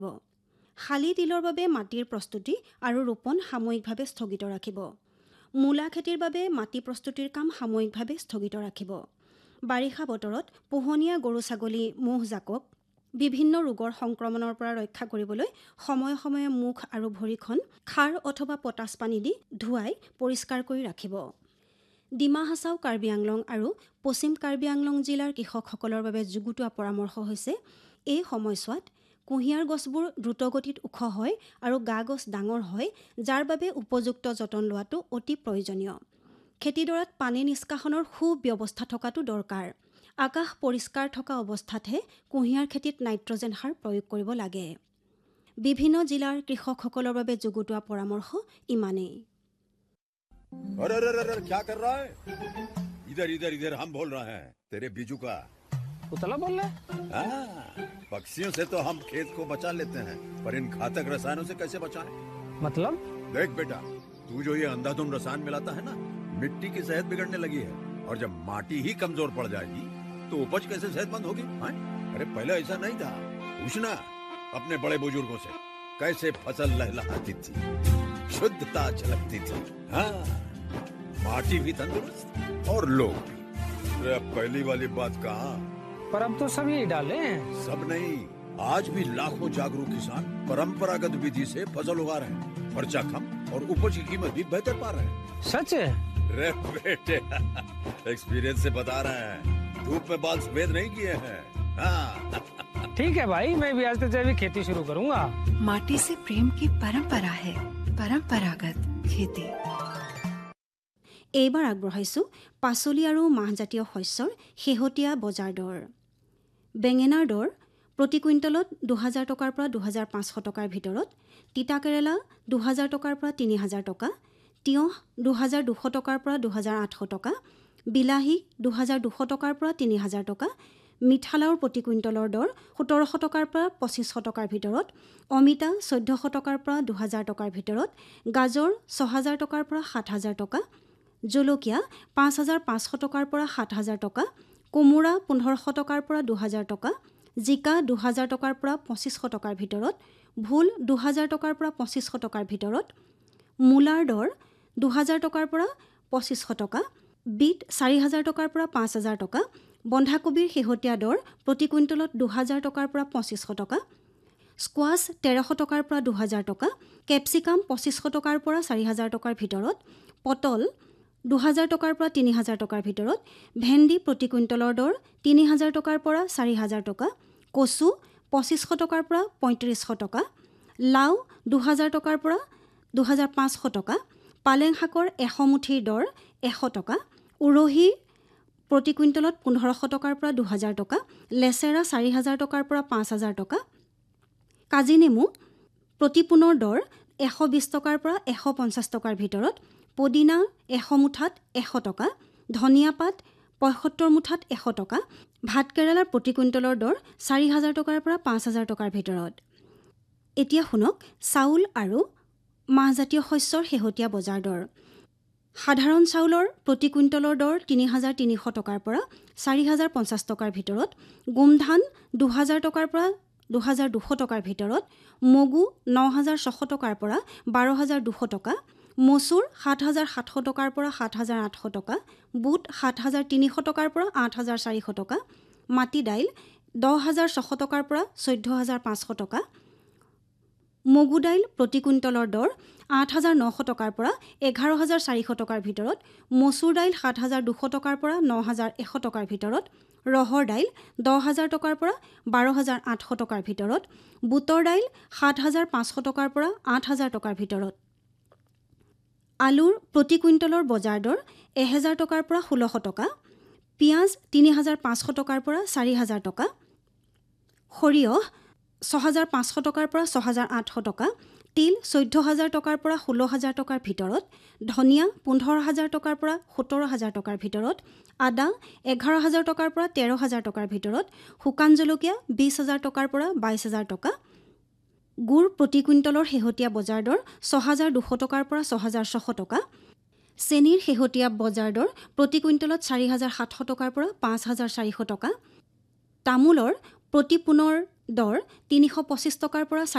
শালি তিলৰ বাবে মাটিৰ প্ৰস্তুতি আৰু ৰোপণ সাময়িকভাৱে স্থগিত ৰাখিব। মূলা খেতিৰ বাবে মাটি প্ৰস্তুতিৰ কাম সাময়িকভাৱে স্থগিত ৰাখিব। বাৰিষা বতৰত পোহনীয়া গৰু ছাগলী ম'হজাকক বিভিন্ন ৰোগৰ সংক্ৰমণৰ পৰা ৰক্ষা কৰিবলৈ সময়ে সময়ে মুখ আৰু ভৰিখন খাৰ অথবা পটাছ পানী দি ধুৱাই পৰিষ্কাৰ কৰি ৰাখিব। ডিমা হাছাও কাৰ্বি আংলং আৰু পশ্চিম কাৰ্বি আংলং জিলাৰ কৃষকসকলৰ বাবে যুগুতোৱা পৰামৰ্শ হৈছে এই সময়ছোৱাত কুঁহিয়াৰ গছবোৰ দ্ৰুতগতিত ওখ হয় আৰু গা গছ ডাঙৰ হয়, যাৰ বাবে উপযুক্ত যতন লোৱাটো অতি প্ৰয়োজনীয়। খেতিডৰাত পানী নিষ্কাশনৰ সুব্যৱস্থা থকাটো দৰকাৰ। আকাশ পৰিষ্কাৰ থকা অৱস্থাতহে কুঁহিয়াৰ খেতিত নাইট্ৰজেন সাৰ প্ৰয়োগ কৰিব লাগে। বিভিন্ন জিলাৰ কৃষকসকলৰ বাবে যুগুতোৱা পৰামৰ্শ ইমানেই। अरे अरे अरे अरे, क्या कर रहा है? इधर इधर इधर हम बोल रहे हैं तेरे बीजू का। उतला बोल रहा है? हाँ, पक्षियों से तो हम खेत को बचा लेते हैं, पर इन घातक रसायनों से कैसे बचाएं? मतलब? देख बेटा, तू जो ये अंधाधुंध रसायन मिलाता है ना, मिट्टी की सेहत बिगड़ने लगी है। और जब माटी ही कमजोर पड़ जाएगी तो उपज कैसे सेहतमंद होगी? हाँ? अरे पहले ऐसा नहीं था। पूछना अपने बड़े बुजुर्गों से, कैसे फसल लहलहाती थी, शुद्धता झलकती थी। हाँ, माटी भी तंदुरुस्त और लोग भी। अरे अब पहली वाली बात कहाँ? पर अब तो सब यही डाले हैं। सब नहीं, आज भी लाखों जागरूक किसान परंपरागत विधि से फसल उगा रहे हैं। खर्चा कम और उपज की कीमत भी बेहतर पा रहे हैं। सच है? रे बेटे, एक्सपीरियंस से बता रहे हैं, धूप में बाल सफेद नहीं किए हैं। हाँ। ठीक है भाई, मैं भी आज से जैविक खेती शुरू करूंगा। माटी से प्रेम की परंपरा है, परंपरागत खेती। এইবাৰ আগবঢ়াইছোঁ পাচলি আৰু মাহজাতীয় শস্যৰ শেহতীয়া বজাৰ দৰ। বেঙেনাৰ দৰ প্ৰতি কুইণ্টলত ২,০০০ টকাৰ পৰা ২,৫০০ টকাৰ ভিতৰত, তিতাকেৰেলা ২,০০০ টকাৰ পৰা ৩,০০০ টকা, তিয়ঁহ ২,২০০ টকাৰ পৰা ২,৮০০ টকা, বিলাহী ২,২০০ টকাৰ পৰা ৩,০০০ টকা, মিঠালাওৰ প্ৰতি কুইণ্টলৰ দৰ ১৭০০ টকাৰ পৰা ২৫০০ টকাৰ ভিতৰত, অমিতা ১৪০০ টকাৰ পৰা ২,০০০ টকাৰ ভিতৰত, গাজৰ ৬,০০০ টকাৰ পৰা ৭,০০০ টকা, জলকীয়া ৫,৫০০ টকাৰ পৰা ৭,০০০ টকা, কোমোৰা ১৫০০ টকাৰ পৰা ২,০০০ টকা, জিকা ২,০০০ টকাৰ পৰা ২৫০০ টকাৰ ভিতৰত, ভোল ২,০০০ টকাৰ পৰা ২৫০০ টকাৰ ভিতৰত, মূলাৰ দৰ ২,০০০ টকাৰ পৰা ২৫০০ টকা, বিট ৪,০০০ টকাৰ পৰা ৫,০০০ টকা, বন্ধাকবিৰ শেহতীয়া দৰ প্ৰতি কুইণ্টলত ২,০০০ টকাৰ পৰা ২৫০০ টকা, স্কোৱাছ ১৩০০ টকাৰ পৰা ২,০০০ টকা, কেপচিকাম ২৫০০ টকাৰ পৰা ৪,০০০ টকাৰ ভিতৰত, পটল ২,০০০ টকাৰ পৰা ৩,০০০ টকাৰ ভিতৰত, ভেন্দি প্ৰতি কুইণ্টলৰ দৰ ৩,০০০ টকাৰ পৰা ৪,০০০ টকা, কচু ২৫০০ টকাৰ পৰা ৩৫০০ টকা, লাও ২,০০০ টকাৰ পৰা ২,৫০০ টকা, পালেং শাকৰ ১০০ মুঠিৰ দৰ ১০০ টকা, উৰহি প্ৰতি কুইণ্টলত ১৫০০ টকাৰ পৰা ২,০০০ টকা, লেচেৰা ৪,০০০ টকাৰ পৰা ৫,০০০ টকা, কাজি নেমু প্ৰতি পোনৰ দৰ ১২০ টকাৰ পৰা ১৫০ টকাৰ ভিতৰত, পদিনা ১০০ মুঠাত ১০০ টকা, ধনিয়া পাত ৭৫ মুঠাত ১০০ টকা, ভাতকেৰেলাৰ প্ৰতি কুইণ্টলৰ দৰ ৪,০০০ টকাৰ পৰা ৫,০০০ টকাৰ ভিতৰত। এতিয়া শুনক চাউল আৰু মাহজাতীয় শস্যৰ শেহতীয়া বজাৰ দৰ। সাধাৰণ চাউলৰ প্ৰতি কুইণ্টলৰ দৰ ৩,৩০০ টকাৰ পৰা ৪,০৫০ টকাৰ ভিতৰত, গোমধান ২,০০০ টকাৰ পৰা ২,২০০ টকাৰ ভিতৰত, মগু ৯,৬০০ টকাৰ পৰা ১২,২০০ টকা, মচুৰ ৭,৭০০ টকাৰ পৰা ৭,৮০০ টকা, বুট ৭,৩০০ টকাৰ পৰা ৮,৪০০ টকা, মাটি দাইল ১০,৬০০ টকাৰ পৰা ১৪,৫০০ টকা, মগু দাইল প্ৰতি কুইণ্টলৰ দৰ ৮,৯০০ টকাৰ পৰা ১১,৪০০ টকাৰ ভিতৰত, মচুৰ দাইল ৭,২০০ টকাৰ পৰা ৯,১০০ টকাৰ ভিতৰত, ৰহৰ দাইল ১০,০০০ টকাৰ পৰা ১২,৮০০ টকাৰ ভিতৰত, বুটৰ দাইল ৭,৫০০ টকাৰ পৰা ৮,০০০ টকাৰ ভিতৰত। আলুৰ প্ৰতি কুইণ্টলৰ বজাৰ দৰ ১,০০০ টকাৰ পৰা ১৬০০ টকা, পিঁয়াজ ৩,৫০০ টকাৰ পৰা ৪,০০০ টকা, সৰিয়হ ৬,৫০০ টকাৰ পৰা ৬,৮০০ টকা, তিল ১৪,০০০ টকাৰ পৰা ১৬,০০০ টকাৰ ভিতৰত, ধনিয়া ১৫,০০০ টকাৰ পৰা ১৭,০০০ টকাৰ ভিতৰত, আদা ১১,০০০ টকাৰ পৰা ১৩,০০০ টকাৰ ভিতৰত, শুকান জলকীয়া ২০,০০০ টকাৰ পৰা ২২,০০০ টকা, গুড় প্ৰতি কুইণ্টলৰ শেহতীয়া বজাৰ দৰ ৬,২০০ টকাৰ পৰা ৬,৬০০ টকা, চেনিৰ শেহতীয়া বজাৰ দৰ প্ৰতি কুইণ্টলত ৪,৭০০ টকাৰ পৰা ৫,৪০০ টকা, তামোলৰ প্ৰতি পোনৰ দৰ ৩২৫ টকাৰ পৰা